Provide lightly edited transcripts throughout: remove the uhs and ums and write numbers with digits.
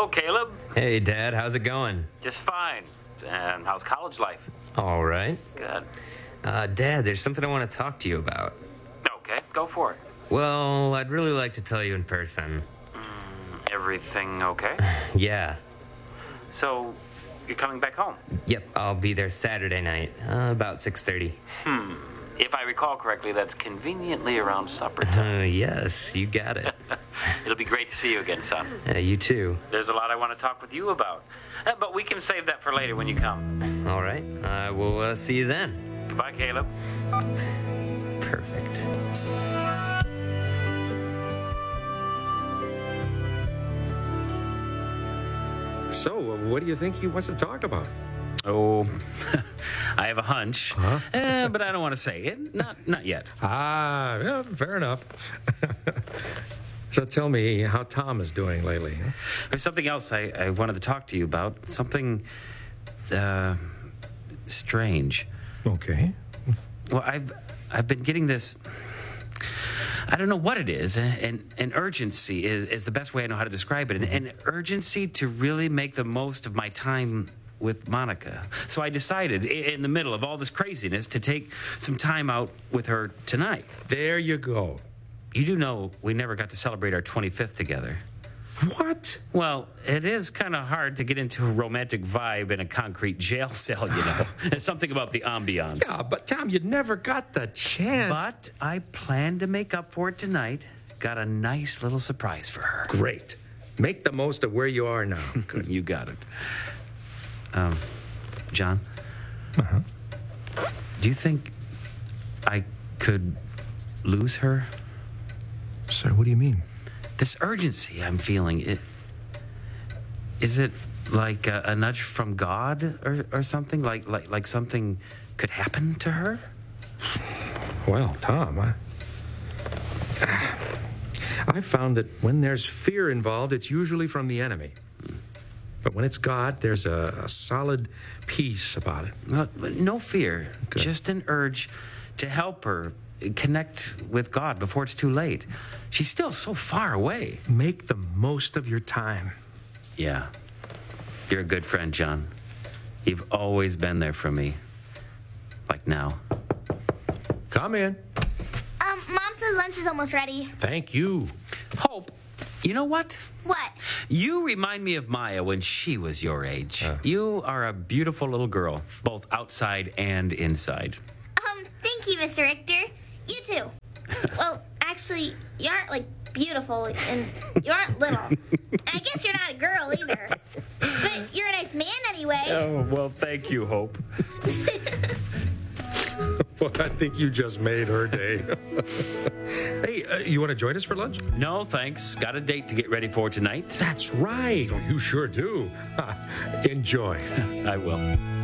Caleb. Hey, Dad, how's it going? Just fine. And how's college life? All right. Good. Dad, there's something I want to talk to you about. Okay, go for it. Well, I'd really like to tell you in person. Everything okay? Yeah. So, you're coming back home? Yep, I'll be there Saturday night, about 6:30. If I recall correctly, that's conveniently around supper time. Yes, you got it. It'll be great to see you again, son. You too. There's a lot I want to talk with you about. But we can save that for later when you come. All right, I will see you then. Goodbye, Caleb. Perfect. So, what do you think he wants to talk about? Oh, I have a hunch, Huh? but I don't want to say it. Not yet. Yeah, fair enough. So tell me how Tom is doing lately. Huh? There's something else I wanted to talk to you about. Something strange. Okay. Well, I've been getting this. I don't know what it is. An urgency is the best way I know how to describe it. An urgency to really make the most of my time with Monica. So I decided, in the middle of all this craziness, to take some time out with her tonight. There you go. You do know we never got to celebrate our 25th together. What? Well, it is kind of hard to get into a romantic vibe in a concrete jail cell, you know. There's something about the ambiance. Yeah, but Tom, you never got the chance. But I plan to make up for it tonight. Got a nice little surprise for her. Great. Make the most of where you are now. You got it. John? Uh-huh. Do you think I could lose her? Sorry, what do you mean? This urgency I'm feeling, is it like a nudge from God or something? Like something could happen to her? Well, Tom, I found that when there's fear involved, it's usually from the enemy. But when it's God, there's a solid peace about it. Well, no fear, Good. just an urge to help her connect with God before it's too late. She's still so far away. Make the most of your time. Yeah. You're a good friend, John. You've always been there for me. Like now. Come in. Mom says lunch is almost ready. Thank you. Hope, you know what? What? You remind me of Maya when she was your age. You are a beautiful little girl, both outside and inside. Thank you, Mr. Richter. You too. Well, actually, you aren't, beautiful, and you aren't little. And I guess you're not a girl either. But you're a nice man anyway. Oh, well, thank you, Hope. Well, I think you just made her day. Hey, you want to join us for lunch? No, thanks. Got a date to get ready for tonight. That's right. Oh, you sure do. Enjoy. I will.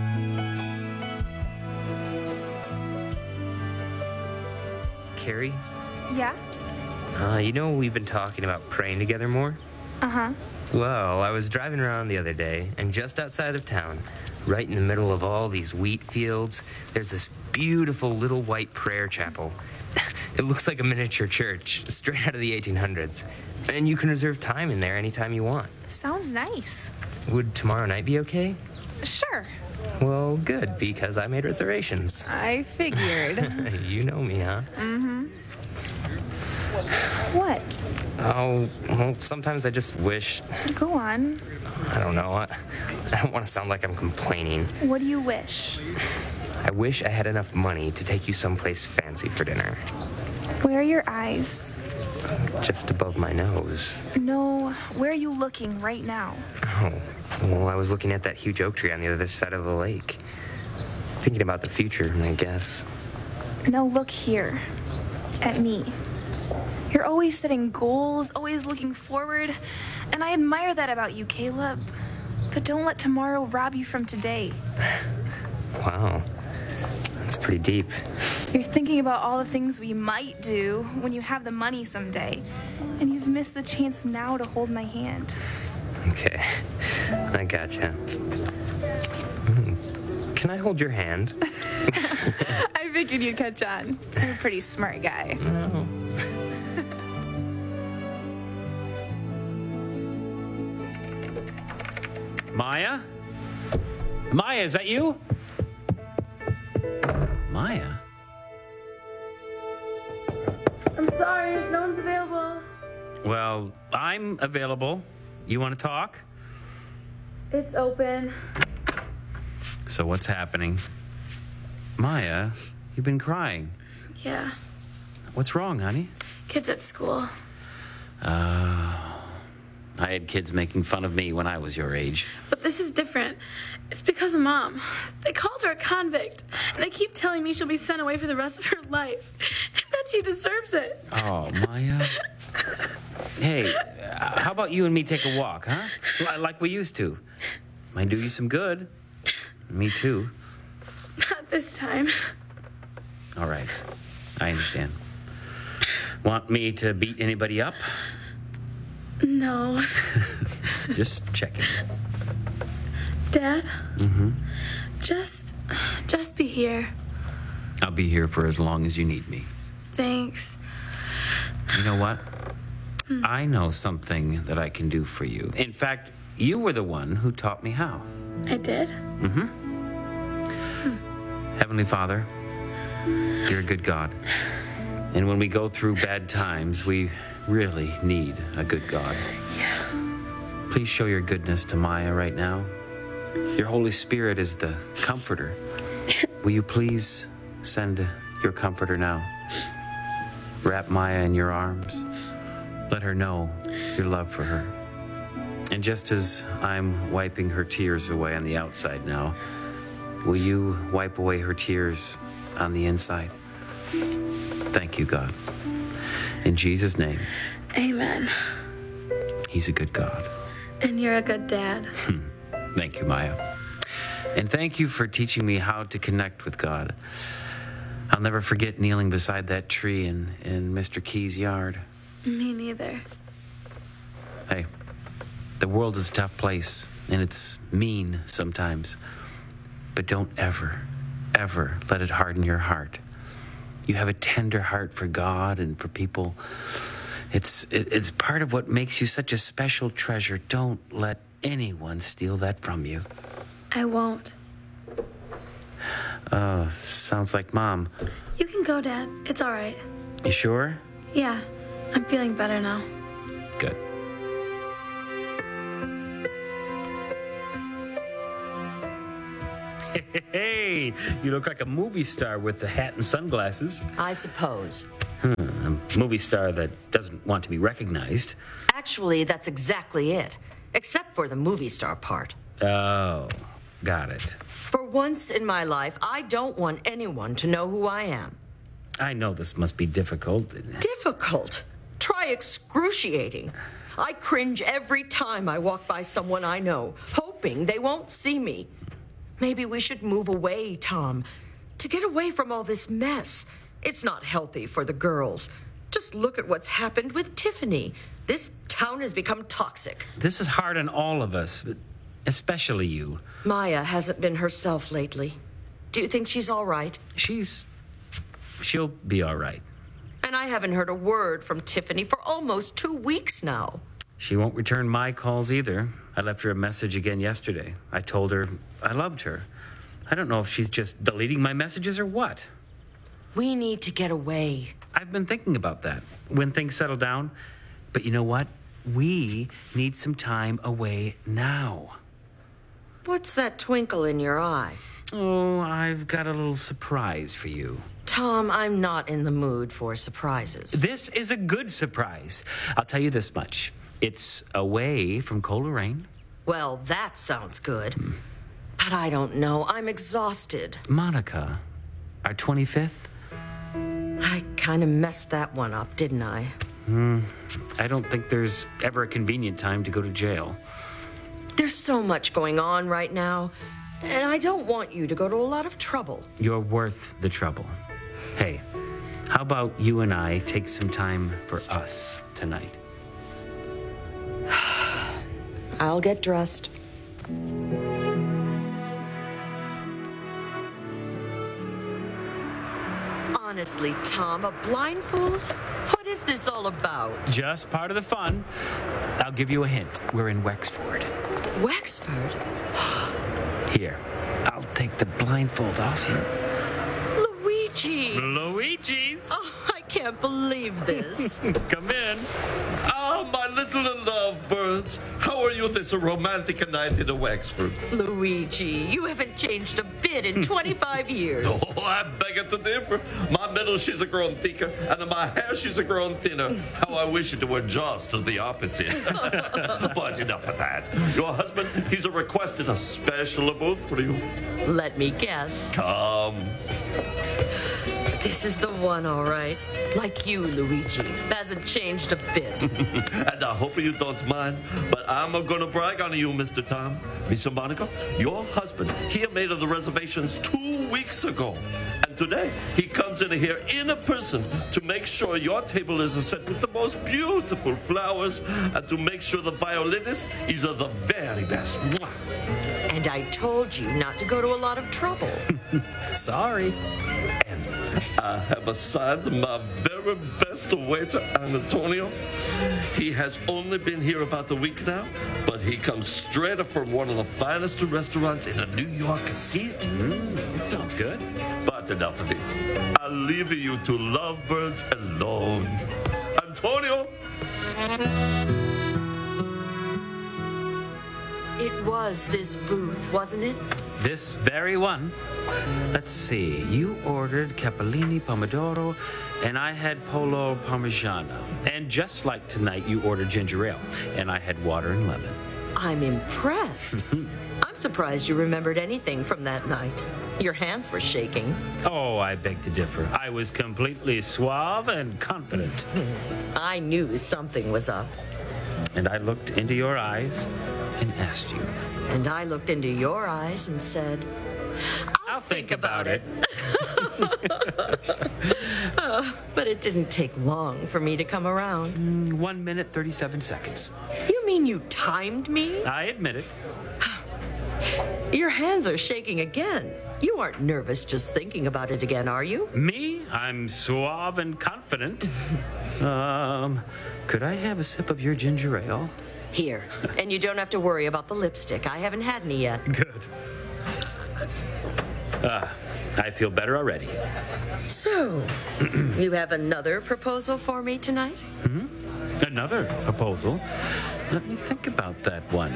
Carrie, Yeah? you know we've been talking about praying together more? Uh-huh. Well, I was driving around the other day, and just outside of town, right in the middle of all these wheat fields, there's this beautiful little white prayer chapel. It looks like a miniature church, straight out of the 1800s. And you can reserve time in there anytime you want. Sounds nice. Would tomorrow night be okay? Sure. Well, good, because I made reservations. I figured. You know me, huh? What? Oh, well, sometimes I just wish, Go on. I don't know, I don't want to sound like I'm complaining. What do you wish? I wish I had enough money to take you someplace fancy for dinner. Where are your eyes? Just above my nose. No, where are you looking right now? Oh, well, I was looking at that huge oak tree on the other side of the lake. Thinking about the future, I guess. No, look here. At me. You're always setting goals, always looking forward, and I admire that about you, Caleb. But don't let tomorrow rob you from today. Wow, that's pretty deep. You're thinking about all the things we might do when you have the money someday, and you've missed the chance now to hold my hand. Okay, I gotcha. Can I hold your hand? I figured you'd catch on. You're a pretty smart guy. No. Maya? Maya, is that you? Maya? I'm sorry, no one's available. Well, I'm available. You want to talk? It's open. So what's happening? Maya, you've been crying. Yeah, What's wrong, honey? kids at school. I had kids making fun of me when I was your age. But this is different. It's because of Mom. They called her a convict, and they keep telling me she'll be sent away for the rest of her life, and that she deserves it. Oh, Maya. Hey, how about you and me take a walk, huh? Like we used to. Might do you some good. Me too. Not this time. All right. I understand. Want me to beat anybody up? No. Just checking. Dad? Just be here. I'll be here for as long as you need me. Thanks. You know what? I know something that I can do for you. In fact, you were the one who taught me how. I did? Heavenly Father, you're a good God. And when we go through bad times, we really need a good God. Please show your goodness to Maya right now. Your Holy Spirit is the comforter. Will you please send your comforter now? Wrap Maya in your arms. Let her know your love for her. And just as I'm wiping her tears away on the outside now, will you wipe away her tears on the inside? Thank you, God. In Jesus' name, Amen. He's a good God. And you're a good dad. Thank you, Maya. And thank you for teaching me how to connect with God. I'll never forget kneeling beside that tree in Mr. Key's yard. Me neither. Hey, the world is a tough place, and it's mean sometimes. But don't ever, ever let it harden your heart. You have a tender heart for God and for people. It's part of what makes you such a special treasure. Don't let anyone steal that from you. I won't. Oh, sounds like Mom. You can go, Dad. It's all right. You sure? Yeah, I'm feeling better now. Good. Hey, you look like a movie star with the hat and sunglasses. I suppose. A movie star that doesn't want to be recognized. Actually, that's exactly it. Except for the movie star part. Oh, got it. For once in my life, I don't want anyone to know who I am. I know this must be difficult. Difficult. Try excruciating. I cringe every time I walk by someone I know, hoping they won't see me. Maybe we should move away, Tom, to get away from all this mess. It's not healthy for the girls. Just look at what's happened with Tiffany. This town has become toxic. This is hard on all of us, but especially you. Maya hasn't been herself lately. Do you think she's all right? She'll be all right. And I haven't heard a word from Tiffany for almost 2 weeks now. She won't return my calls either. I left her a message again yesterday. I told her I loved her. I don't know if she's just deleting my messages or what. We need to get away. I've been thinking about that when things settle down. But you know what? We need some time away now. What's that twinkle in your eye? Oh, I've got a little surprise for you. Tom, I'm not in the mood for surprises. This is a good surprise. I'll tell you this much. It's away from Coleraine. Well, that sounds good. But I don't know. I'm exhausted. Monica, our 25th? I kind of messed that one up, didn't I? I don't think there's ever a convenient time to go to jail. There's so much going on right now, and I don't want you to go to a lot of trouble. You're worth the trouble. Hey, how about you and I take some time for us tonight? I'll get dressed. Honestly, Tom, a blindfold? What is this all about? Just part of the fun. I'll give you a hint. We're in Wexford. Wexford? Here, I'll take the blindfold off you. Luigi! Luigi's! Oh, I can't believe this. Come in. Ah, my little lovebirds. How are you this romantic night in Wexford? Luigi, you haven't changed a bit in 25 years. Oh, I beg to differ. My middle, she's a grown thicker, and in my hair, she's a grown thinner. How I wish it were just the opposite. But enough of that. Your husband, he's requested a special abode for you. Let me guess. Come. This is the one, all right. Like you, Luigi. Hasn't changed a bit. And I hope you don't mind, but I'm gonna brag on you, Mr. Tom. Miss Monica, your husband, he made the reservations 2 weeks ago. And today, he comes in here in person to make sure your table is set with the most beautiful flowers and to make sure the violinist is the very best. Mwah. And I told you not to go to a lot of trouble. Sorry. And I have assigned my very best waiter, Antonio. He has only been here about a week now, but he comes straight from one of the finest restaurants in New York City. Sounds good. But enough of this. I'll leave you to lovebirds alone. Antonio! It was this booth, wasn't it? This very one. Let's see. You ordered capellini pomodoro, and I had polo parmigiano. And just like tonight, you ordered ginger ale, and I had water and lemon. I'm impressed. I'm surprised you remembered anything from that night. Your hands were shaking. Oh, I beg to differ. I was completely suave and confident. I knew something was up. And I looked into your eyes and asked you. And I looked into your eyes and said, I'll think about it. But it didn't take long for me to come around. 1 minute, 37 seconds. You mean you timed me? I admit it. Your hands are shaking again. You aren't nervous just thinking about it again, are you? Me? I'm suave and confident. Could I have a sip of your ginger ale? Here. And you don't have to worry about the lipstick. I haven't had any yet. Good. I feel better already. So, you have another proposal for me tonight? Another proposal? Let me think about that one.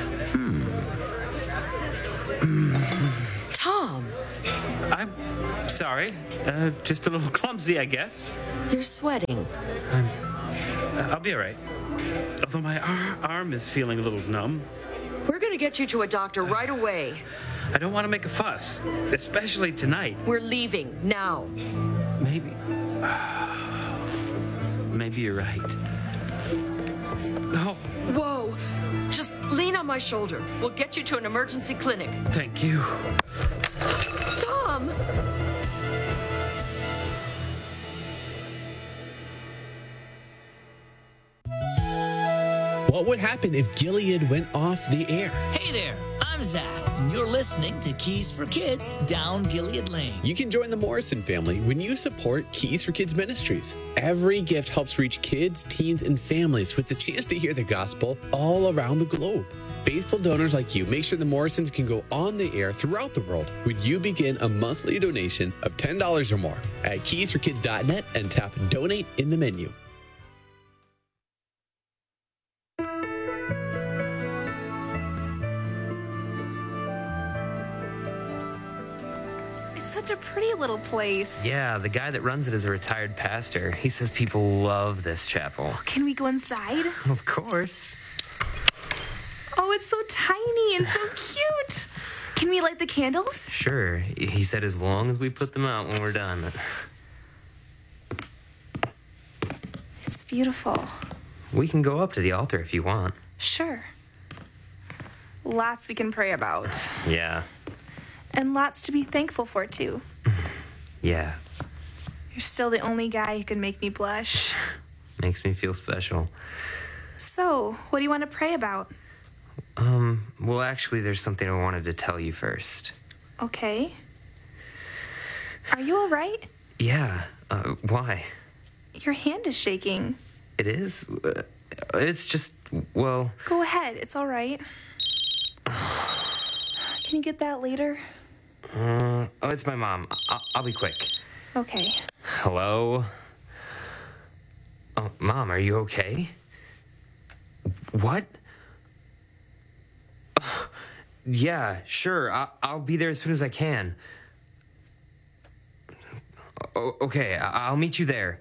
Tom, I'm sorry. Just a little clumsy, I guess. you're sweating. I'll be all right. Although my arm is feeling a little numb. We're going to get you to a doctor right away. I don't want to make a fuss, especially tonight. We're leaving now. Maybe you're right. Oh, Whoa. Just lean on my shoulder. We'll get you to an emergency clinic. thank you. Tom! What would happen if Gilead went off the air? Hey there, I'm Zach, and you're listening to Keys for Kids Down Gilead Lane. You can join the Morrison family when you support Keys for Kids Ministries. Every gift helps reach kids, teens, and families with the chance to hear the gospel all around the globe. Faithful donors like you make sure the Morrisons can go on the air throughout the world when you begin a monthly donation of $10 or more at keysforkids.net and tap Donate in the menu. Such a pretty little place. Yeah, the guy that runs it is a retired pastor. He says people love this chapel. Can we go inside? Of course. Oh, it's so tiny and so cute. Can we light the candles? Sure. He said as long as we put them out when we're done. It's beautiful. We can go up to the altar if you want. Sure. Lots we can pray about. Yeah. And lots to be thankful for, too. Yeah. You're still the only guy who can make me blush. Makes me feel special. So, what do you want to pray about? Well, actually, there's something I wanted to tell you first. Okay. Are you all right? Yeah. Why? Your hand is shaking. It is? It's just, well... Go ahead. It's all right. Can you get that later? Oh, it's my mom. I'll be quick. Okay. Hello? Oh, Mom, are you okay? What? Yeah, sure. I'll be there as soon as I can. Okay, I'll meet you there.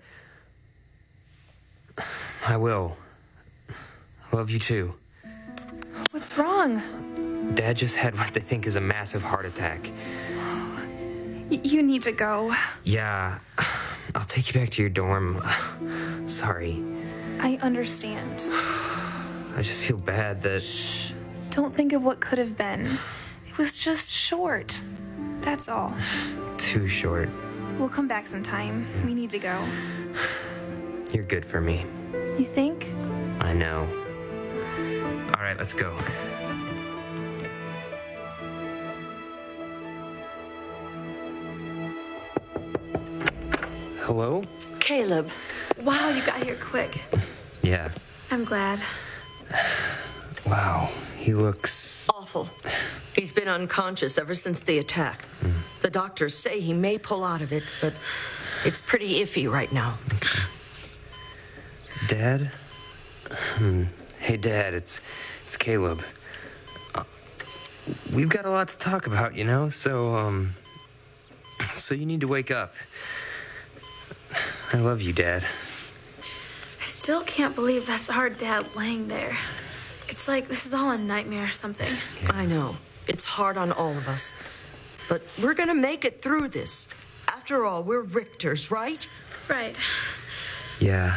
I will. I love you too. What's wrong? Dad just had what they think is a massive heart attack. You need to go. Yeah, I'll take you back to your dorm. Sorry. I understand. I just feel bad that... Don't think of what could have been. It was just short. That's all. Too short. We'll come back sometime. We need to go. You're good for me. You think? I know. All right, let's go. Hello? Caleb. Wow, you got here quick. Yeah. I'm glad. Wow, he looks... Awful. He's been unconscious ever since the attack. The doctors say he may pull out of it, but it's pretty iffy right now. Okay. Dad? Hey, Dad, it's Caleb. We've got a lot to talk about, you know, so you need to wake up. I love you, Dad. I still can't believe that's our dad laying there. It's like this is all a nightmare or something. I know. It's hard on all of us. But we're gonna make it through this. After all, we're Richters, right? Right. Yeah.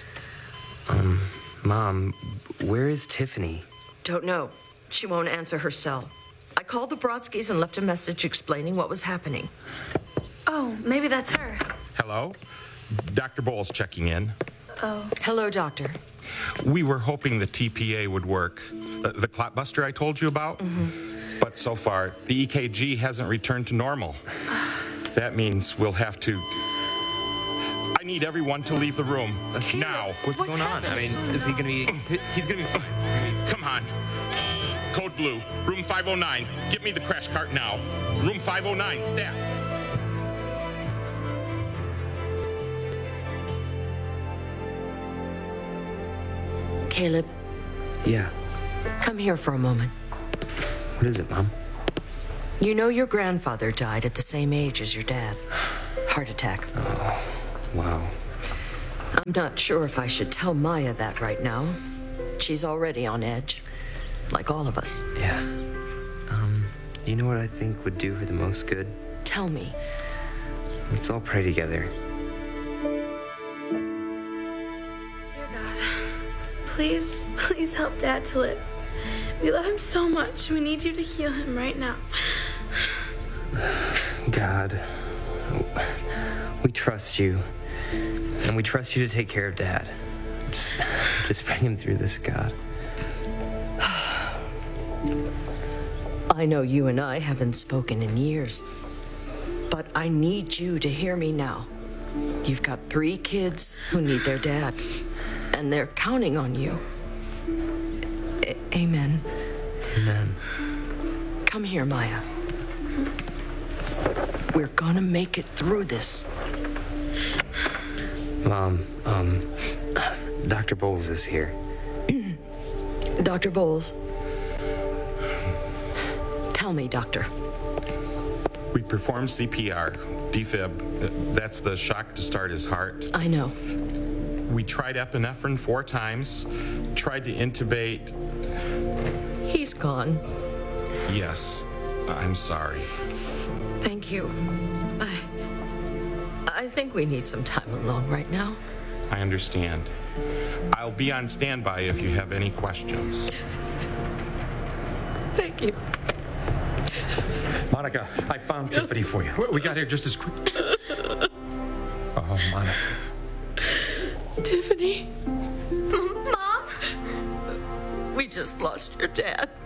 Mom, where is Tiffany? Don't know. She won't answer her cell. I called the Brodskys and left a message explaining what was happening. Oh, maybe that's her. Hello? Dr. Bowles checking in. Oh. Hello, doctor. We were hoping the TPA would work. The clot buster I told you about? Mm-hmm. But so far, the EKG hasn't returned to normal. That means we'll have to... I need everyone to leave the room. Now. What's going on? I mean, is he gonna be... He's gonna be... Come on. Code Blue, room 509. Get me the crash cart now. Room 509, staff. Caleb. Yeah. Come here for a moment. What is it, Mom? You know your grandfather died at the same age as your dad. Heart attack. Oh, wow. I'm not sure if I should tell Maya that right now. She's already on edge, like all of us. Yeah. You know what I think would do her the most good? Tell me. Let's all pray together. Dear God, please help Dad to live. We love him so much. We need you to heal him right now. God, we trust you. And we trust you to take care of Dad. Just bring him through this, God. I know you and I haven't spoken in years, but I need you to hear me now. You've got 3 kids who need their dad, and they're counting on you. Amen. Amen. Come here, Maya. We're gonna make it through this. Mom, Dr. Bowles is here. Dr. Bowles. Tell me, Doctor. We performed CPR, defib. That's the shock to start his heart. I know. We tried epinephrine 4 times, tried to intubate. He's gone. Yes, I'm sorry. Thank you. I think we need some time alone right now. I understand. I'll be on standby if you have any questions. Thank you. Monica, I found Tiffany for you. We got here just as quick. Oh, Monica. Tiffany? Mom? We just lost your dad.